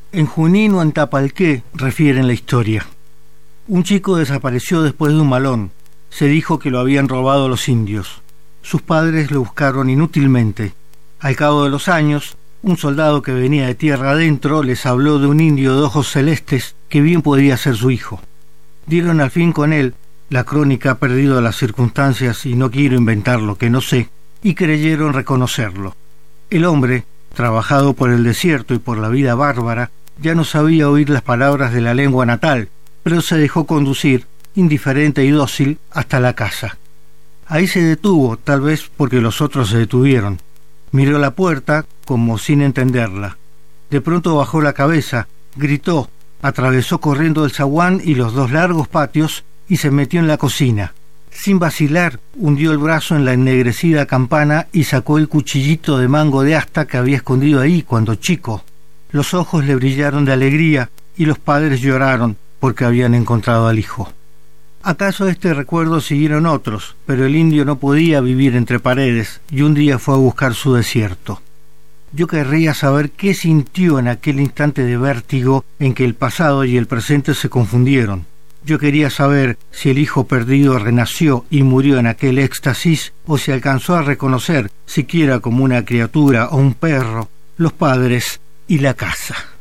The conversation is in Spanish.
En Junín o en Tapalqué, refieren la historia. Un chico desapareció después de un malón. Se dijo que lo habían robado los indios. Sus padres lo buscaron inútilmente. Al cabo de los años, un soldado que venía de tierra adentro les habló de un indio de ojos celestes que bien podía ser su hijo. Dieron al fin con él. La crónica ha perdido las circunstancias y no quiero inventar lo que no sé, y creyeron reconocerlo. El hombre, trabajado por el desierto y por la vida bárbara, ya no sabía oír las palabras de la lengua natal, pero se dejó conducir, indiferente y dócil, hasta la casa. Ahí se detuvo, tal vez porque los otros se detuvieron. Miró la puerta, como sin entenderla. De pronto bajó la cabeza, gritó, atravesó corriendo el zaguán y los dos largos patios y se metió en la cocina. Sin vacilar, hundió el brazo en la ennegrecida campana y sacó el cuchillito de mango de asta que había escondido ahí cuando chico. Los ojos le brillaron de alegría y los padres lloraron porque habían encontrado al hijo. Acaso de este recuerdo siguieron otros, pero el indio no podía vivir entre paredes y un día fue a buscar su desierto. Yo querría saber qué sintió en aquel instante de vértigo en que el pasado y el presente se confundieron. Yo quería saber si el hijo perdido renació y murió en aquel éxtasis o si alcanzó a reconocer, siquiera como una criatura o un perro, los padres y la casa.